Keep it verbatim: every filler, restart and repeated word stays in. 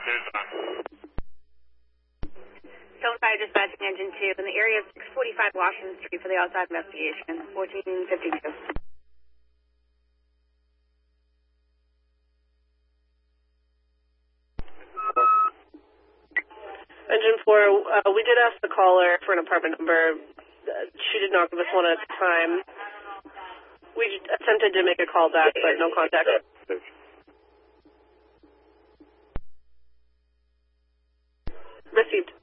news on. Stone Fire Dispatching Engine two in the area of six forty-five Washington Street for the outside investigation, fourteen fifty-two. Engine four, uh, we did ask the caller for an apartment number. Uh, she did not give us one at the time. We attempted to make a call back, but no contact. Received.